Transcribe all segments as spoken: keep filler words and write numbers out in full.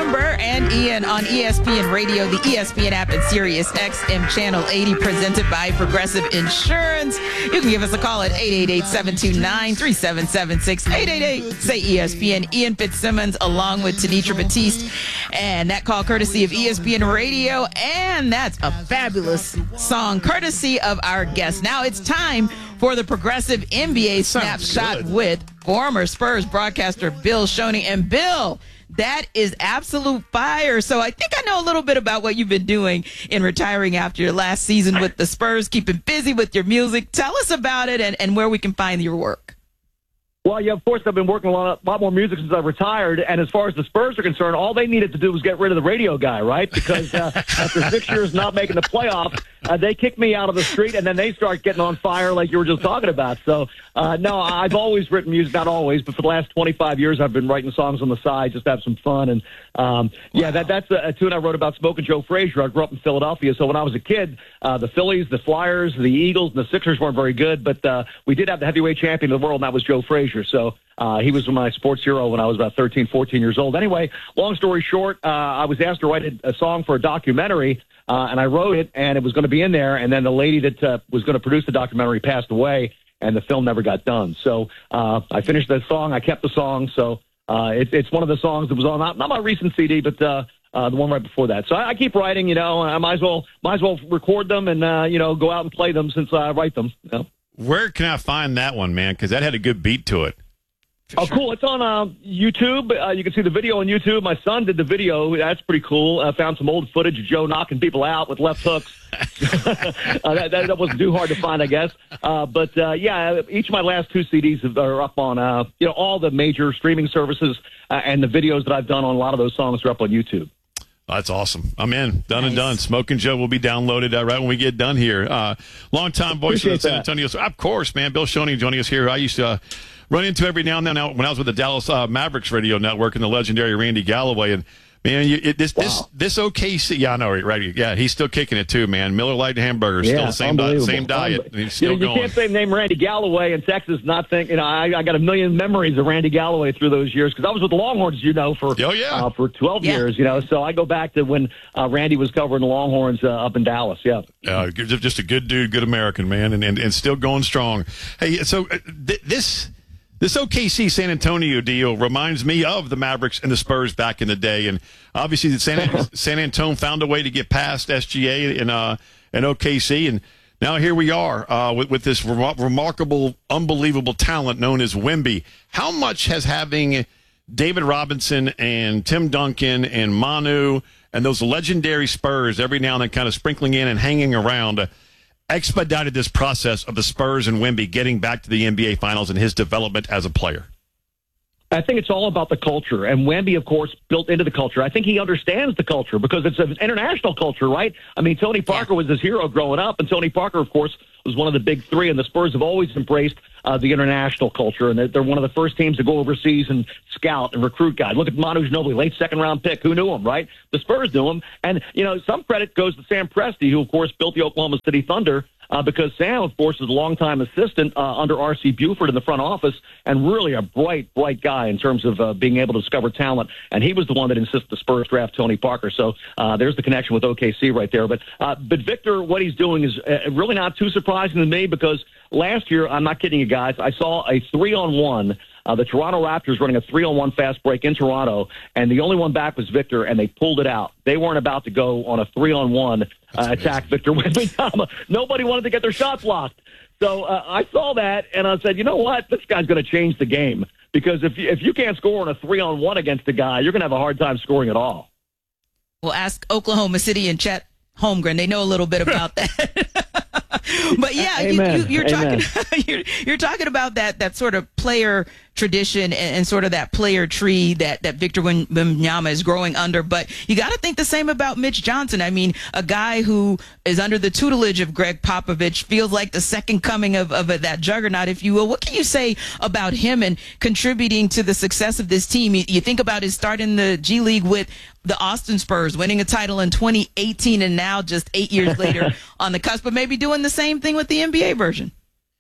Amber and Ian on E S P N Radio, the E S P N app, and Sirius X M Channel eighty, presented by Progressive Insurance. You can give us a call at eight eight eight, seven two nine, three seven seven six, eight eight eight, say E S P N. Ian Fitzsimmons along with Tenitra Batiste. And that call courtesy of E S P N Radio. And that's a fabulous song courtesy of our guest. Now it's time for the Progressive N B A Snapshot with former Spurs broadcaster Bill Shoney. And Bill, that is absolute fire. So I think I know a little bit about what you've been doing in retiring after your last season with the Spurs, keeping busy with your music. Tell us about it and, and where we can find your work. Well, yeah, of course, I've been working a lot, a lot more music since I've retired. And as far as the Spurs are concerned, all they needed to do was get rid of the radio guy, right? Because uh, after six years not making the playoffs, uh, they kicked me out of the street, and then they start getting on fire like you were just talking about. So, uh, no, I've always written music, not always, but for the last twenty-five years, I've been writing songs on the side, just to have some fun. And, um, yeah, that, that's a, a tune I wrote about Smoking Joe Frazier. I grew up in Philadelphia, so when I was a kid, uh, the Phillies, the Flyers, the Eagles, and the Sixers weren't very good, but uh, we did have the heavyweight champion of the world, and that was Joe Frazier. So, Uh, he was my sports hero when I was about thirteen, fourteen years old. Anyway, long story short, uh, I was asked to write a, a song for a documentary, uh, and I wrote it, and it was going to be in there, and then the lady that uh, was going to produce the documentary passed away, and the film never got done. So uh, I finished that song. I kept the song. So uh, it, it's one of the songs that was on, not, not my recent C D, but uh, uh, the one right before that. So I, I keep writing, you know. I might as well, might as well record them and, uh, you know, go out and play them since I write them. You know? Where can I find that one, man? Because that had a good beat to it. For oh, sure. Cool. It's on uh, YouTube. Uh, you can see the video on YouTube. My son did the video. That's pretty cool. I uh, found some old footage of Joe knocking people out with left hooks. uh, that, that wasn't too hard to find, I guess. Uh, but, uh, yeah, each of my last two C Ds are up on, uh, you know, all the major streaming services, uh, and the videos that I've done on a lot of those songs are up on YouTube. That's awesome. I'm in. Done nice. and done. Smoking Joe will be downloaded uh, right when we get done here. Uh, long-time voice of the San Antonio. Of course, man. Bill Shoney joining us here. I used to uh, run into every now and then when I was with the Dallas uh, Mavericks radio network and the legendary Randy Galloway. And, man, you, it, this, wow. this this O K C. Yeah, I know, right? Yeah, he's still kicking it, too, man. Miller Lite hamburgers, yeah, still the same, di- same diet. And he's still you, know, you going. can't say the name Randy Galloway in Texas, not think, you know, I, I got a million memories of Randy Galloway through those years because I was with the Longhorns, you know, for oh, yeah. uh, for twelve yeah. years, you know. So I go back to when uh, Randy was covering the Longhorns uh, up in Dallas, yeah. Uh, just a good dude, good American, man, and, and, and still going strong. Hey, so uh, th- this... This O K C San Antonio deal reminds me of the Mavericks and the Spurs back in the day, and obviously the San San Antonio found a way to get past S G A and uh and O K C, and now here we are uh, with with this re- remarkable, unbelievable talent known as Wemby. How much has having David Robinson and Tim Duncan and Manu and those legendary Spurs every now and then kind of sprinkling in and hanging around Uh, expedited this process of the Spurs and Wemby getting back to the N B A Finals and his development as a player? I think it's all about the culture, and Wemby, of course, built into the culture. I think he understands the culture because it's an international culture, right? I mean, Tony Parker was his hero growing up, and Tony Parker, of course, was one of the big three, and the Spurs have always embraced uh, the international culture, and they're, they're one of the first teams to go overseas and scout and recruit guys. Look at Manu Ginobili, late second-round pick. Who knew him, right? The Spurs knew him, and, you know, some credit goes to Sam Presti, who, of course, built the Oklahoma City Thunder, Uh, because Sam, of course, is a longtime assistant uh, under R C Buford in the front office and really a bright, bright guy in terms of uh, being able to discover talent. And he was the one that insisted the Spurs draft Tony Parker. So uh, there's the connection with O K C right there. But uh, but Victor, what he's doing is uh, really not too surprising to me because last year, I'm not kidding you guys, I saw a three-on-one. Uh, the Toronto Raptors running a three-on-one fast break in Toronto, and the only one back was Victor, and they pulled it out. They weren't about to go on a three-on-one uh, attack Victor Wembanyama. Nobody wanted to get their shots blocked. So uh, I saw that, and I said, you know what? This guy's going to change the game because if you, if you can't score on a three-on-one against a guy, you're going to have a hard time scoring at all. Well, ask Oklahoma City and Chet Holmgren. They know a little bit about that. But yeah, you, you, you're Amen. talking you're, you're talking about that that sort of player tradition and, and sort of that player tree that, that Victor Wembanyama is growing under. But you got to think the same about Mitch Johnson. I mean, a guy who is under the tutelage of Greg Popovich feels like the second coming of, of that juggernaut, if you will. What can you say about him and contributing to the success of this team? You, you think about his start in the G League with the Austin Spurs, winning a title in twenty eighteen, and now just eight years later on the cusp, but maybe doing the same thing with the N B A version.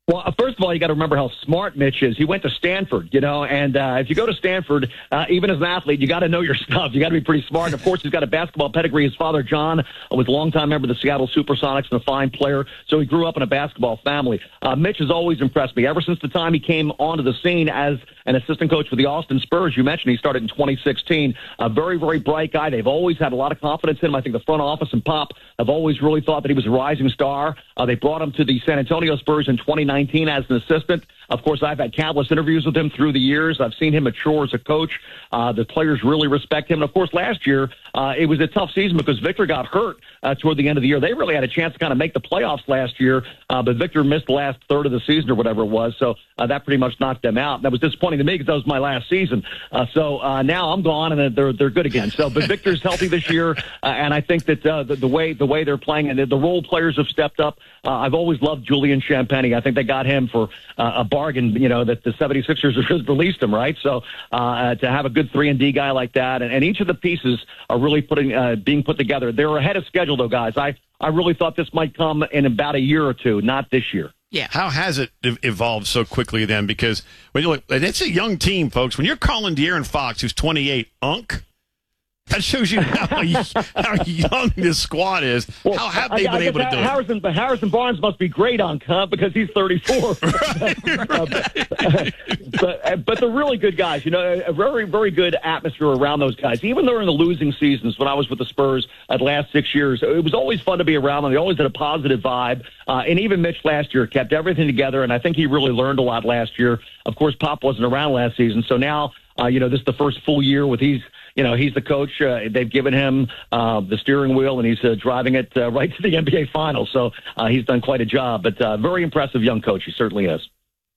Well, uh, first of all, you got to remember how smart Mitch is. He went to Stanford, you know, and uh, if you go to Stanford, uh, even as an athlete, you got to know your stuff. You got to be pretty smart. And of course, he's got a basketball pedigree. His father, John, was a longtime member of the Seattle Supersonics and a fine player, so he grew up in a basketball family. Uh, Mitch has always impressed me ever since the time he came onto the scene as an assistant coach for the Austin Spurs. You mentioned he started in twenty sixteen. A very, very bright guy. They've always had a lot of confidence in him. I think the front office and Pop have always really thought that he was a rising star. Uh, they brought him to the San Antonio Spurs in twenty nineteen as an assistant. Of course, I've had countless interviews with him through the years. I've seen him mature as a coach. Uh, the players really respect him. And, of course, last year, uh, it was a tough season because Victor got hurt uh, toward the end of the year. They really had a chance to kind of make the playoffs last year, uh, but Victor missed the last third of the season or whatever it was. So uh, that pretty much knocked them out. That was disappointing to me because that was my last season. Uh, so uh, now I'm gone, and they're they're good again. So, but Victor's healthy this year, uh, and I think that uh, the, the way the way they're playing and the, the role players have stepped up. Uh, I've always loved Julian Champagnie. I think they got him for uh, a bargain, you know, that the seventy-sixers have released him, right? So uh, to have a good three and D guy like that, and, and each of the pieces are really putting uh, being put together. They're ahead of schedule, though, guys. I, I really thought this might come in about a year or two, not this year. Yeah. How has it evolved so quickly then? Because when you look, and it's a young team, folks. When you're calling De'Aaron Fox, who's twenty-eight, Unk, that shows you how, how young this squad is. Well, how have they I, been I able to do Harrison, it? But Harrison Barnes must be great, Unk, huh? Because he's thirty-four. Right, uh, but, but, but they're really good guys. You know, a very, very good atmosphere around those guys. Even though in the losing seasons, when I was with the Spurs uh, the last six years, it was always fun to be around them. They always had a positive vibe. Uh, and even Mitch last year kept everything together, and I think he really learned a lot last year. Of course, Pop wasn't around last season, so now, uh, you know, this is the first full year with he's You know, he's the coach. Uh, they've given him uh, the steering wheel, and he's uh, driving it uh, right to the N B A Finals. So uh, he's done quite a job. But uh, very impressive young coach. He certainly is.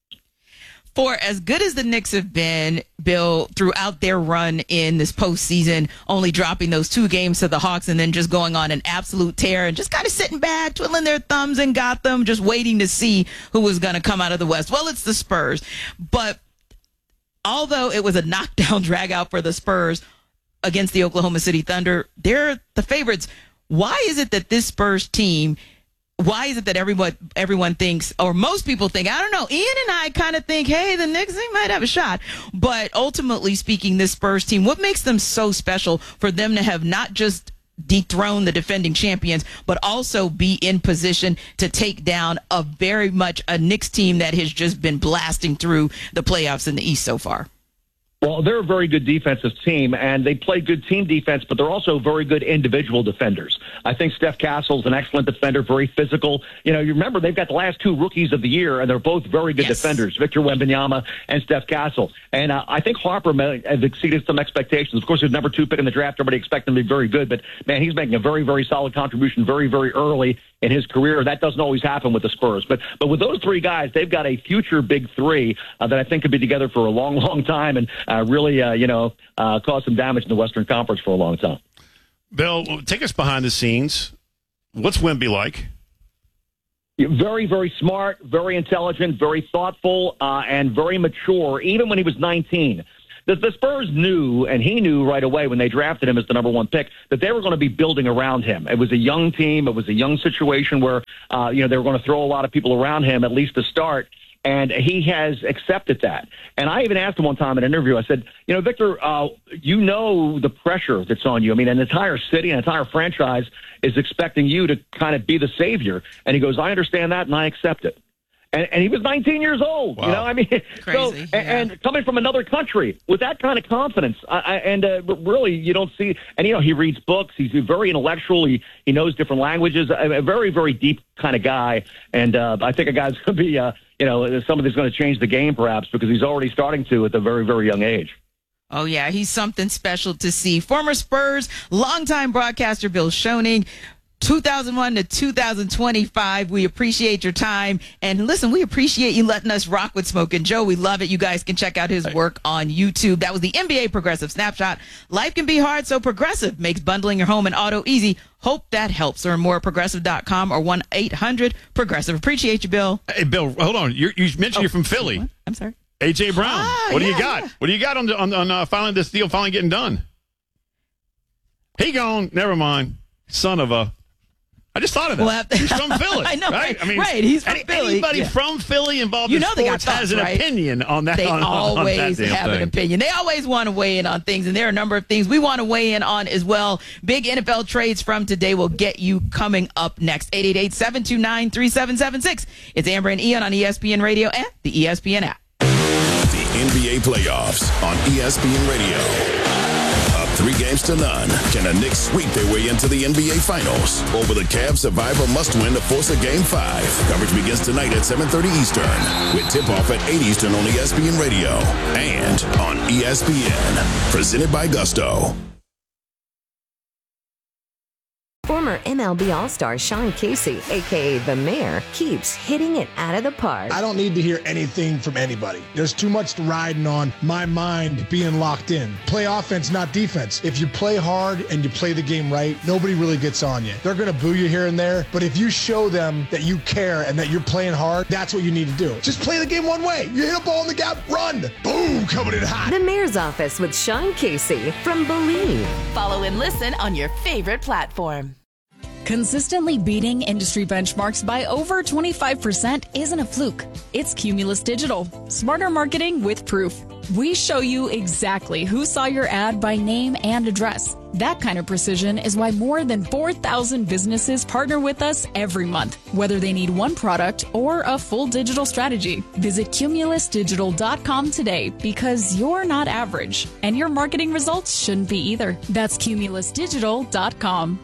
For as good as the Knicks have been, Bill, throughout their run in this postseason, only dropping those two games to the Hawks and then just going on an absolute tear and just kind of sitting back, twiddling their thumbs and got them, just waiting to see who was going to come out of the West. Well, it's the Spurs. But although it was a knockdown drag out for the Spurs against the Oklahoma City Thunder, they're the favorites. Why is it that this Spurs team, why is it that everyone everyone thinks, or most people think, I don't know, Ian and I kind of think, hey, the Knicks, they might have a shot. But ultimately speaking, this Spurs team, what makes them so special for them to have not just dethrone the defending champions, but also be in position to take down a very much a Knicks team that has just been blasting through the playoffs in the East so far? Well, they're a very good defensive team, and they play good team defense, but they're also very good individual defenders. I think Steph Castle's an excellent defender, very physical. You know, you remember they've got the last two rookies of the year, and they're both very good yes. defenders, Victor Wembanyama and Steph Castle. And uh, I think Harper may have exceeded some expectations. Of course, he's number two pick in the draft. Everybody expected him to be very good, but, man, he's making a very, very solid contribution very, very early in his career. That doesn't always happen with the Spurs. But but with those three guys, they've got a future big three uh, that I think could be together for a long, long time and uh, really, uh, you know, uh, cause some damage in the Western Conference for a long time. Bill, take us behind the scenes. What's Wemby like? Very, very smart, very intelligent, very thoughtful, uh, and very mature, even when he was nineteen. The, the Spurs knew, and he knew right away when they drafted him as the number one pick, that they were going to be building around him. It was a young team. It was a young situation where, uh, you know, they were going to throw a lot of people around him, at least to start. And he has accepted that. And I even asked him one time in an interview, I said, you know, Victor, uh, you know the pressure that's on you. I mean, an entire city, an entire franchise is expecting you to kind of be the savior. And he goes, I understand that, and I accept it. And, and he was nineteen years old, wow. you know, I mean, Crazy, so, yeah. and coming from another country with that kind of confidence, I, I, and uh, really, you don't see, and, you know, he reads books, he's very intellectual, he, he knows different languages, a, a very, very deep kind of guy, and uh, I think a guy's going to be, uh, you know, somebody's going to change the game, perhaps, because he's already starting to at a very, very young age. Oh, yeah, he's something special to see. Former Spurs, longtime broadcaster Bill Schoening, two thousand one to two thousand twenty-five. We appreciate your time. And listen, we appreciate you letting us rock with Smoke and Joe. We love it. You guys can check out his work on YouTube. That was the N B A Progressive Snapshot. Life can be hard, so Progressive makes bundling your home and auto easy. Hope that helps. Learn more at progressive dot com or one eight hundred progressive. Appreciate you, Bill. Hey, Bill, hold on. You're, you mentioned oh, you're from Philly. What? I'm sorry. A J Brown. Ah, what do yeah, you got? yeah. What do you got on the, on, on uh, finally this deal finally getting done? He gone. Never mind. Son of a. I just thought of that. We'll have to- He's from Philly. I know, right? right, right, he's from any, Philly. Anybody Yeah. from Philly involved You in know they got sports has thoughts, an right? opinion on that. They on, always on that damn have thing. an opinion. They always want to weigh in on things, and there are a number of things we want to weigh in on as well. Big N F L trades from today will get you coming up next. eight eight eight, seven two nine, three seven seven six. It's Amber and Ian on E S P N Radio and the E S P N app. The N B A playoffs on E S P N Radio. Up three games to none. Can the Knicks sweep their way into the N B A Finals? Or will the Cavs survive a must-win to force a Game five? Coverage begins tonight at seven thirty Eastern with tip-off at eight Eastern on E S P N Radio and on E S P N. Presented by Gusto. Former M L B All-Star Sean Casey, a k a. The Mayor, keeps hitting it out of the park. I don't need to hear anything from anybody. There's too much riding on my mind being locked in. Play offense, not defense. If you play hard and you play the game right, nobody really gets on you. They're going to boo you here and there, but if you show them that you care and that you're playing hard, that's what you need to do. Just play the game one way. You hit a ball in the gap, run. Boom, coming in hot. The Mayor's Office with Sean Casey from Believe. Follow and listen on your favorite platform. Consistently beating industry benchmarks by over twenty-five percent isn't a fluke. It's Cumulus Digital. Smarter marketing with proof. We show you exactly who saw your ad by name and address. That kind of precision is why more than four thousand businesses partner with us every month, whether they need one product or a full digital strategy. Visit cumulus digital dot com today because you're not average, and your marketing results shouldn't be either. That's cumulus digital dot com.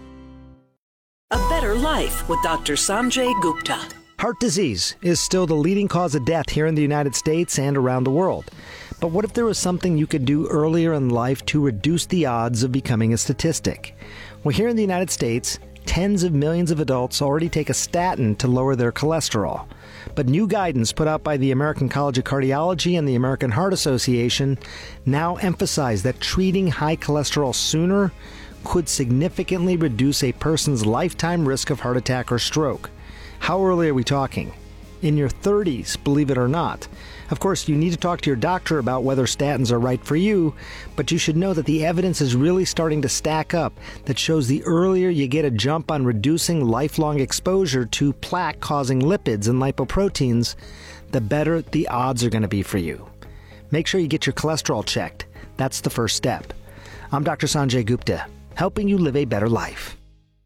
A Better Life with Doctor Sanjay Gupta. Heart disease is still the leading cause of death here in the United States and around the world. But what if there was something you could do earlier in life to reduce the odds of becoming a statistic? Well, here in the United States, tens of millions of adults already take a statin to lower their cholesterol. But new guidance put out by the American College of Cardiology and the American Heart Association now emphasize that treating high cholesterol sooner could significantly reduce a person's lifetime risk of heart attack or stroke. How early are we talking? In your thirties, believe it or not. Of course, you need to talk to your doctor about whether statins are right for you, but you should know that the evidence is really starting to stack up that shows the earlier you get a jump on reducing lifelong exposure to plaque-causing lipids and lipoproteins, the better the odds are going to be for you. Make sure you get your cholesterol checked. That's the first step. I'm Doctor Sanjay Gupta, helping you live a better life.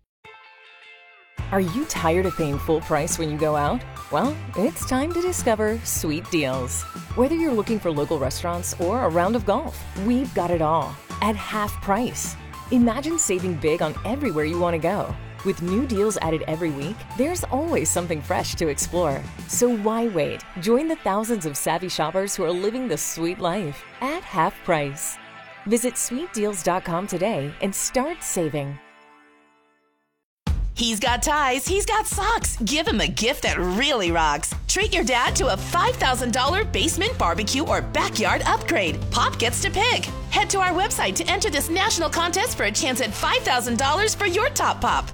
Are you tired of paying full price when you go out? Well, it's time to discover Sweet Deals. Whether you're looking for local restaurants or a round of golf, we've got it all at half price. Imagine saving big on everywhere you want to go. With new deals added every week, there's always something fresh to explore. So why wait? Join the thousands of savvy shoppers who are living the sweet life at half price. Visit sweet deals dot com today and start saving. He's got ties, he's got socks. Give him a gift that really rocks. Treat your dad to a five thousand dollars basement barbecue or backyard upgrade. Pop gets to pick. Head to our website to enter this national contest for a chance at five thousand dollars for your top pop.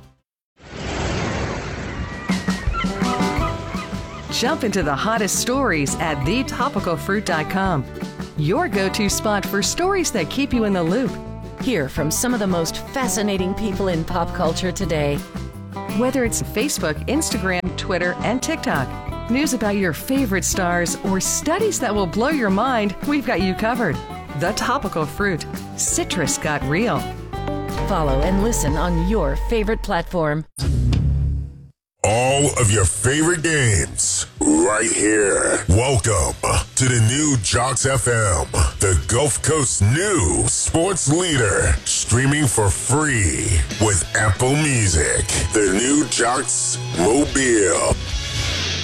Jump into the hottest stories at the topical fruit dot com. Your go-to spot for stories that keep you in the loop. Hear from some of the most fascinating people in pop culture today. Whether it's Facebook, Instagram, Twitter, and TikTok, news about your favorite stars, or studies that will blow your mind, we've got you covered. The Topical Fruit. Citrus got real. Follow and listen on your favorite platform. All of your favorite games right here. Welcome to the new Jocks F M, the Gulf Coast's new sports leader, streaming for free with Apple Music. The new Jocks Mobile.